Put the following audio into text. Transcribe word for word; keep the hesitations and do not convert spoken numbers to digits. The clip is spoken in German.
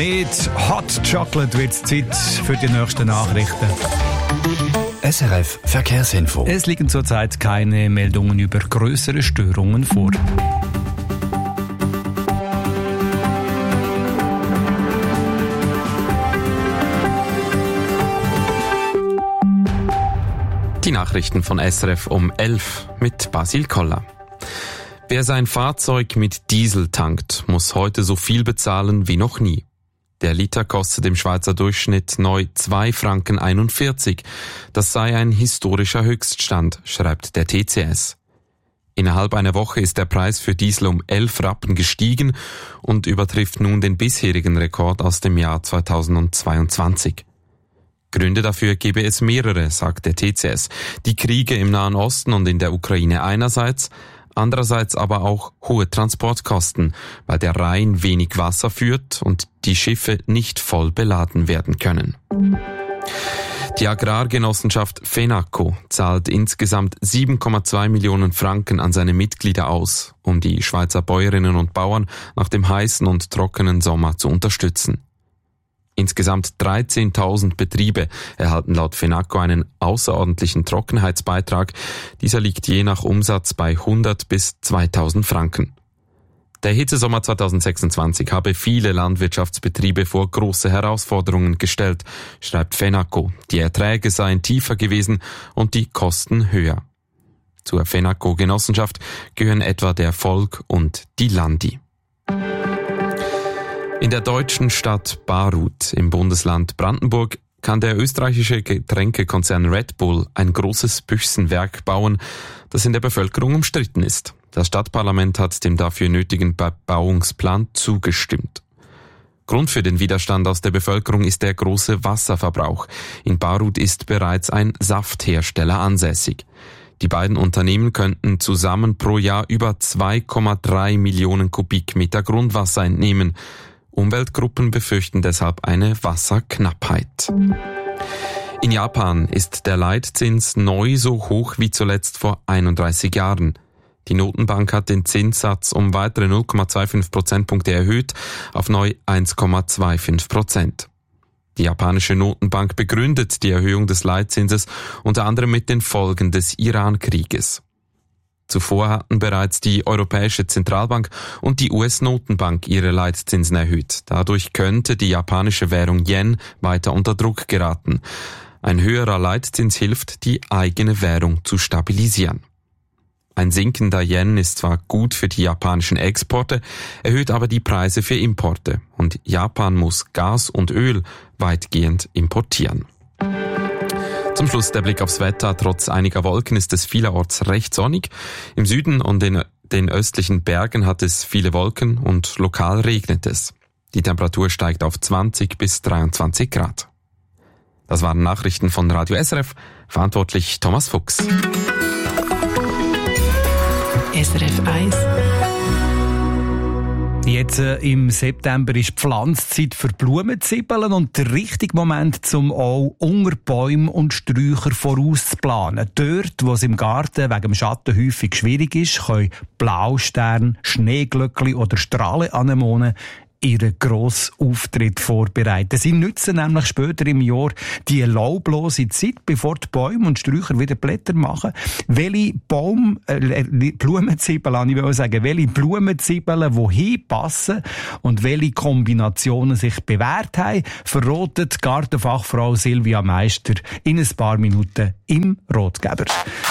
Mit Hot Chocolate wird es Zeit für die nächsten Nachrichten. S R F Verkehrsinfo. Es liegen zurzeit keine Meldungen über größere Störungen vor. Die Nachrichten von S R F um elf mit Basil Koller. Wer sein Fahrzeug mit Diesel tankt, muss heute so viel bezahlen wie noch nie. Der Liter kostet im Schweizer Durchschnitt neu zwei Franken einundvierzig. Das sei ein historischer Höchststand, schreibt der T C S. Innerhalb einer Woche ist der Preis für Diesel um elf Rappen gestiegen und übertrifft nun den bisherigen Rekord aus dem Jahr zweitausendzweiundzwanzig. Gründe dafür gebe es mehrere, sagt der T C S. Die Kriege im Nahen Osten und in der Ukraine einerseits, andererseits aber auch hohe Transportkosten, weil der Rhein wenig Wasser führt und die Schiffe nicht voll beladen werden können. Die Agrargenossenschaft FENACO zahlt insgesamt sieben Komma zwei Millionen Franken an seine Mitglieder aus, um die Schweizer Bäuerinnen und Bauern nach dem heißen und trockenen Sommer zu unterstützen. Insgesamt dreizehntausend Betriebe erhalten laut FENACO einen außerordentlichen Trockenheitsbeitrag. Dieser liegt je nach Umsatz bei hundert bis zweitausend Franken. Der Hitzesommer zweitausendsechsundzwanzig habe viele Landwirtschaftsbetriebe vor große Herausforderungen gestellt, schreibt FENACO. Die Erträge seien tiefer gewesen und die Kosten höher. Zur FENACO-Genossenschaft gehören etwa der Volk und die Landi. In der deutschen Stadt Baruth im Bundesland Brandenburg kann der österreichische Getränkekonzern Red Bull ein großes Büchsenwerk bauen, das in der Bevölkerung umstritten ist. Das Stadtparlament hat dem dafür nötigen Bebauungsplan zugestimmt. Grund für den Widerstand aus der Bevölkerung ist der große Wasserverbrauch. In Baruth ist bereits ein Safthersteller ansässig. Die beiden Unternehmen könnten zusammen pro Jahr über zwei Komma drei Millionen Kubikmeter Grundwasser entnehmen. Umweltgruppen befürchten deshalb eine Wasserknappheit. In Japan ist der Leitzins neu so hoch wie zuletzt vor einunddreißig Jahren. Die Notenbank hat den Zinssatz um weitere null Komma fünfundzwanzig Prozentpunkte erhöht auf neu eins Komma fünfundzwanzig Prozent. Die japanische Notenbank begründet die Erhöhung des Leitzinses unter anderem mit den Folgen des Iran-Krieges. Zuvor hatten bereits die Europäische Zentralbank und die U S-Notenbank ihre Leitzinsen erhöht. Dadurch könnte die japanische Währung Yen weiter unter Druck geraten. Ein höherer Leitzins hilft, die eigene Währung zu stabilisieren. Ein sinkender Yen ist zwar gut für die japanischen Exporte, erhöht aber die Preise für Importe. Und Japan muss Gas und Öl weitgehend importieren. Zum Schluss der Blick aufs Wetter. Trotz einiger Wolken ist es vielerorts recht sonnig. Im Süden und in den östlichen Bergen hat es viele Wolken und lokal regnet es. Die Temperatur steigt auf zwanzig bis dreiundzwanzig Grad. Das waren Nachrichten von Radio S R F. Verantwortlich Thomas Fuchs. S R F eins. Jetzt äh, im September ist die Pflanzzeit für Blumenzwiebeln und der richtige Moment, um auch unter Bäumen und Sträuchern vorauszuplanen. Dort, wo es im Garten wegen dem Schatten häufig schwierig ist, können Blaustern, Schneeglöckli oder Strahlenanemonen ihren grossen Auftritt vorbereiten. Sie nutzen nämlich später im Jahr die laublose Zeit, bevor die Bäume und Sträucher wieder Blätter machen. Welche Baum, äh, Blumenzwiebeln, ich will sagen, welche Blumenzwiebeln wohin passen und welche Kombinationen sich bewährt haben, verratet Gartenfachfrau Silvia Meister in ein paar Minuten im Rotgeber.